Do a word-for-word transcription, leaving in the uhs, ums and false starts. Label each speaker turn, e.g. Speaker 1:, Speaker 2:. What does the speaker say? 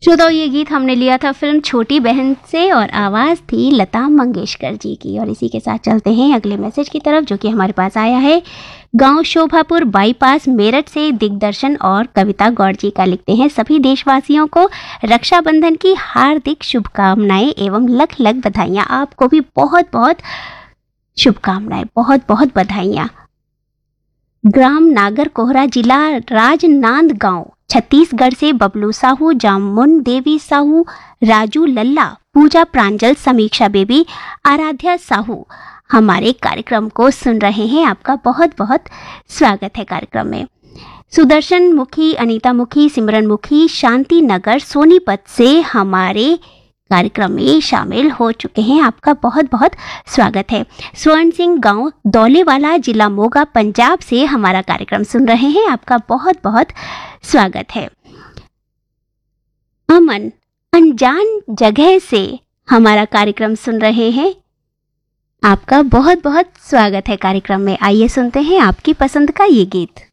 Speaker 1: श्रोताओं, ये गीत हमने लिया था फिल्म छोटी बहन से और आवाज़ थी लता मंगेशकर जी की। और इसी के साथ चलते हैं अगले मैसेज की तरफ, जो कि हमारे पास आया है गांव शोभापुर बाईपास मेरठ से दिग्दर्शन और कविता गौड़ जी का। लिखते हैं, सभी देशवासियों को रक्षाबंधन की हार्दिक शुभकामनाएं एवं लख लख बधाइयाँ। आपको भी बहुत बहुत शुभकामनाएं, बहुत बहुत बधाइयाँ। ग्राम नागर कोहरा, जिला राजनांदगांव, छत्तीसगढ़ से बबलू साहू, जामुन देवी साहू, राजू लल्ला, पूजा प्रांजल, समीक्षा बेबी, आराध्या साहू हमारे कार्यक्रम को सुन रहे हैं। आपका बहुत बहुत स्वागत है कार्यक्रम में। सुदर्शन मुखी, अनीता मुखी, सिमरन मुखी, शांति नगर सोनीपत से हमारे कार्यक्रम में शामिल हो चुके हैं। आपका बहुत बहुत स्वागत है। स्वर्ण सिंह गांव दौलेवाला, जिला मोगा, पंजाब से हमारा कार्यक्रम सुन रहे हैं। आपका बहुत बहुत स्वागत है। अमन अनजान जगह से हमारा कार्यक्रम सुन रहे हैं। आपका बहुत बहुत स्वागत है कार्यक्रम में। आइए सुनते हैं आपकी पसंद का ये गीत।